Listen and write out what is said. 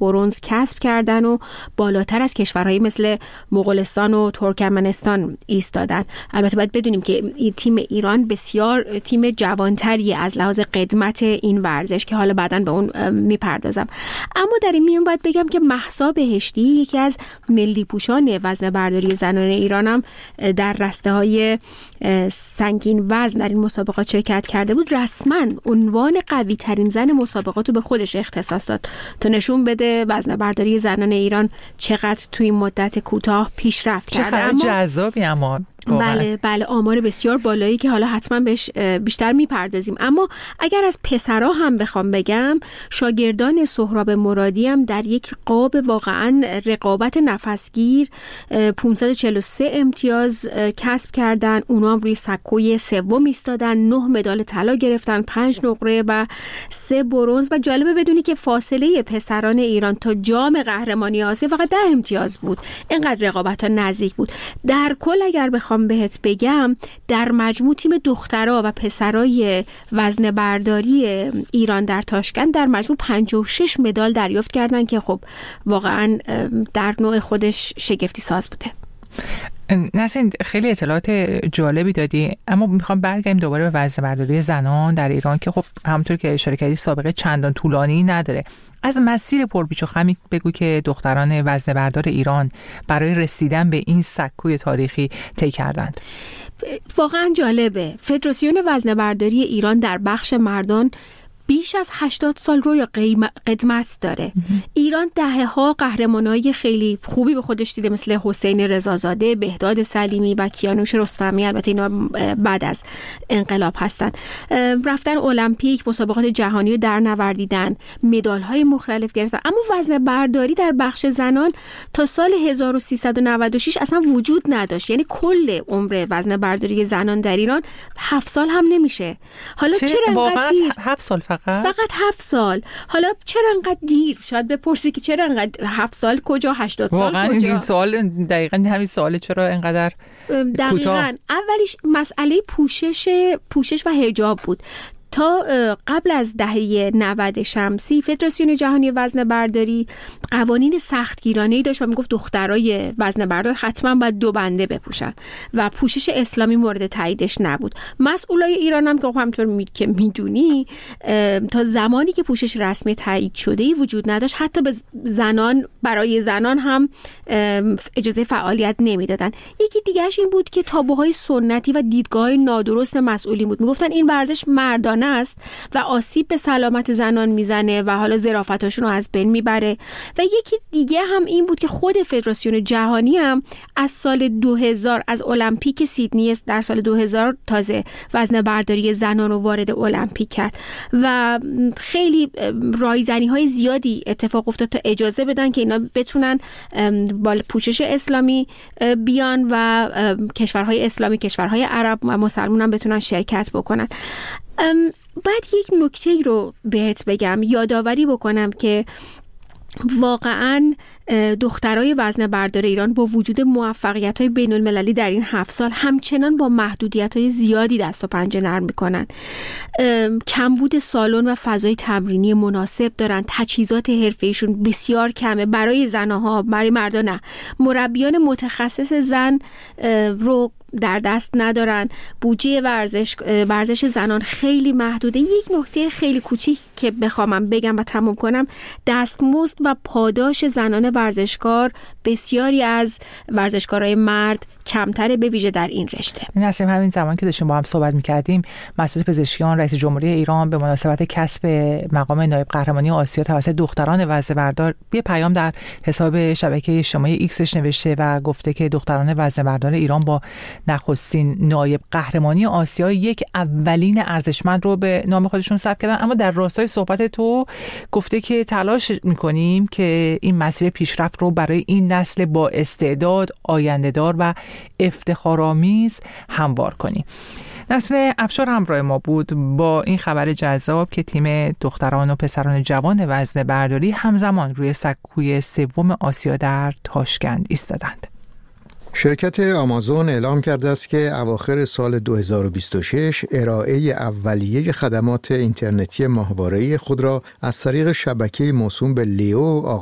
برنز کسب کردن و بالاتر از کشورهایی مثل مغولستان و ترکمنستان ایستادن. البته باید بدونیم که تیم ایران بسیار تیم جوانتری از لحاظ قدمت این ورزش که حالا بعداً به اون میپردازم. اما در این میون باید بگم که مهسا بهشتی یکی از ملی پوشان وزنه برداری زنان ایران هم در رسته‌های سنگین وزن در این مسابقات شرکت کرده بود. رسما عنوان قوی ترین زن مسابقات رو به خودش اختصاص داد تا نشون بده وزنه برداری زنان ایران چقدر توی این مدت کوتاه پیشرفت کرده. چقدر جذابی اما بله آمار بسیار بالایی که حالا حتما بهش بیشتر میپردازیم. اما اگر از پسرها هم بخوام بگم، شاگردان سهراب مرادی هم در یک قاب واقعا رقابت نفسگیر 543 امتیاز کسب کردن. اونا هم روی سکوی سوم ایستادن، 9 مدال طلا گرفتن، 5 نقره و 3 برنز. و جالبه بدونی که فاصله پسران ایران تا جام قهرمانی آسیا فقط 10 امتیاز بود. اینقدر رقابت‌ها نزدیک بود. در کل اگر بخوام بهت بگم، در مجموع تیم دخترها و پسرای وزنه برداری ایران در تاشکند در مجموع 56 مدال دریافت کردن که خب واقعا در نوع خودش شگفتی ساز بوده. نسرین، خیلی اطلاعات جالبی دادی، اما میخوام برگردیم دوباره به وزنه برداری زنان در ایران که خب همونطور که اشاره کردی سابقه چندان طولانی نداره. از مسیر پرپیچ و خمی بگو که دختران وزنه بردار ایران برای رسیدن به این سکوی تاریخی طی کردند. واقعا جالبه. فدراسیون وزنه برداری ایران در بخش مردان بیش از 80 سال روی قدمت داره. ایران دهه‌ها قهرمانای خیلی خوبی به خودش دیده، مثل حسین رضازاده، بهداد سلیمی و کیانوش رستمی. البته اینا بعد از انقلاب هستن. رفتن المپیک، مسابقات جهانی رو در نوردیدن، مدال‌های مختلف گرفتن. اما وزنه برداری در بخش زنان تا سال 1396 اصلا وجود نداشت. یعنی کل عمر وزنه برداری زنان در ایران 7 سال هم نمیشه. حالا چرا انقدر دیر؟ 7 سال فقط 7 سال. حالا چرا انقدر دیر؟ شاید بپرسی که چرا انقدر 7 سال کجا، 80 سال واقعا کجا؟ این سوال دقیقاً همین سواله، چرا انقدر دقیقاً اولیش مسئله پوشش و حجاب بود. تا قبل از دهه 90 شمسی فدراسیون جهانی وزنه برداری قوانین سختگیرانه‌ای داشت و میگفت دخترای وزنه بردار حتما باید 2 بنده بپوشن و پوشش اسلامی مورد تاییدش نبود. مسئولای ایران هم که همونطور که میدونی تا زمانی که پوشش رسمی تایید شده‌ای وجود نداشت، حتی به زنان، برای زنان هم اجازه فعالیت نمیدادن. یکی دیگه‌اش این بود که تابوهای سنتی و دیدگاه نادرست مسئولین بود. میگفتن این ورزش مردانه است و آسیب به سلامت زنان میزنه و حالا ظرافتاشون رو از بین میبره. و یکی دیگه هم این بود که خود فدراسیون جهانی هم از سال 2000 از المپیک سیدنی در سال 2000 تازه وزنه برداری زنان رو وارد المپیک کرد و خیلی رایزنی‌های زیادی اتفاق افتاد تا اجازه بدن که اینا بتونن با پوشش اسلامی بیان و کشورهای اسلامی، کشورهای عرب و مسلمان هم بتونن شرکت بکنن. بعد یک نکته رو بهت بگم، یادآوری بکنم که واقعاً دخترای وزنه بردار ایران با وجود موفقیت‌های بین‌المللی در این 7 سال همچنان با محدودیت‌های زیادی دست و پنجه نرم می‌کنن. کمبود سالن و فضای تمرینی مناسب دارن، تجهیزات حرفه‌ایشون بسیار کمه، برای زن‌ها، برای مردان نه. مربیان متخصص زن رو در دست ندارن. بودجه ورزش زنان خیلی محدوده. یک نکته خیلی کوچیک که بخوام بگم و تموم کنم، دستمزد و پاداش زنان ورزشکار بسیاری از ورزشکارای مرد کمتره، به ویژه در این رشته. نسیم، همین زمان که داشتیم با هم صحبت می‌کردیم، مسعود پزشکیان رئیس جمهوری ایران به مناسبت کسب مقام نایب قهرمانی آسیا توسط دختران وزنه بردار یه پیام در حساب شبکه اجتماعی ایکسش نوشته و گفته که دختران وزنه بردار ایران با نخستین نایب قهرمانی آسیا یک اولین ارزشمند رو به نام خودشون ثبت کردن. اما در راستای صحبت تو گفته که تلاش می‌کنیم که این مسیر پیشرفت رو برای این نسل با استعداد، آینده‌دار و افتخارآمیز هموار کنیم. نسرین افشار همراه ما بود با این خبر جذاب که تیم دختران و پسران جوان وزنه برداری همزمان روی سکوی سوم آسیا در تاشکند ایستادند. شرکت آمازون اعلام کرده است که اواخر سال 2026 ارائه اولیه خدمات اینترنتی ماهواره‌ای خود را از طریق شبکه موسوم به لیو